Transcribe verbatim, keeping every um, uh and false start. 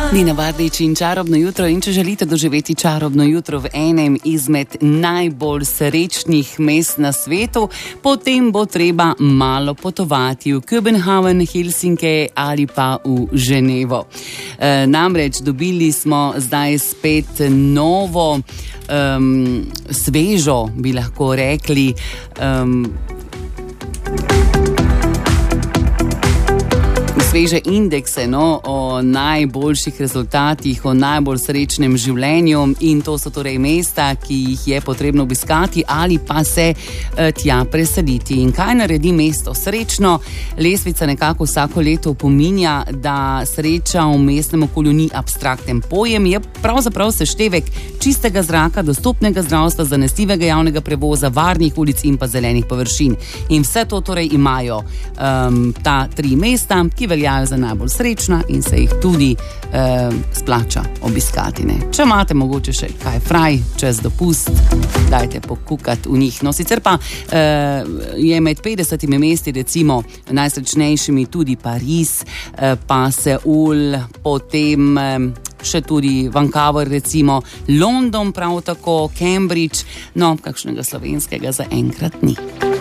Nina Vardič in čarobno jutro, in če želite doživeti čarobno jutro v enem izmed najbolj srečnih mest na svetu, potem bo treba malo potovati v Kopenhagen, Helsinke ali pa v Ženevo. E, namreč dobili smo zdaj spet novo, um, svežo, bi lahko rekli, um, sveže indekse no, o najboljših rezultatih, o najbolj srečnem življenju, in to so torej mesta, ki jih je potrebno obiskati ali pa se eh, tja preseliti. In kaj naredi mesto srečno? Lestvica nekako vsako leto opominja, da sreča v mestnem okolju ni abstrakten pojem, je pravzaprav seštevek čistega zraka, dostopnega zdravstva, zanesljivega javnega prevoza, varnih ulic in pa zelenih površin. In vse to torej imajo um, ta tri mesta, ki veljajo za najbolj srečna in se jih tudi eh, splača obiskati. Ne. Če imate mogoče še kaj fraj čez dopust, dajte pokukati v njih. No, sicer pa eh, je med petdesetimi mesti recimo najsrečnejšimi tudi Pariz, eh, pa Seul, potem eh, še tudi Vancouver recimo, London prav tako, Cambridge, no, kakšnega slovenskega za enkrat ni.